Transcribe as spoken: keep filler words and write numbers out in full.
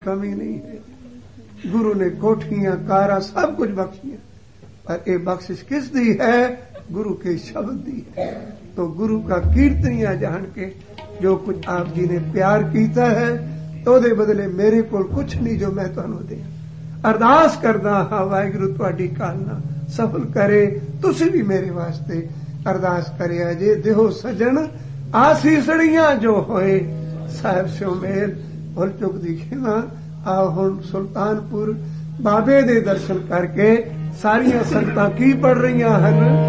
कमी नहीं है। गुरु ने कोठियां कारा सब कुछ बख्शिया, पर ये बख्शिश किस दी है? गुरु के शब्द दी है। तो गुरु का कीर्तनिया जान के जो कुछ आप जी ने प्यार कीता है तो दे बदले मेरे कोल कुछ नहीं जो मैं तुहानू दे। अरदास करदा हां वाहिगुरु तुहाडी कालना सफल करे। तुसी भी मेरे वास्ते अरदास करिया जे देहो सजन आसीसड़ियां जो होए साहिब स्यो मेल। भुल चुक दी खिमा आओ हुण सुल्तानपुर बाबे दे दर्शन करके सारियां संगतां की पढ़ रहीआं हन।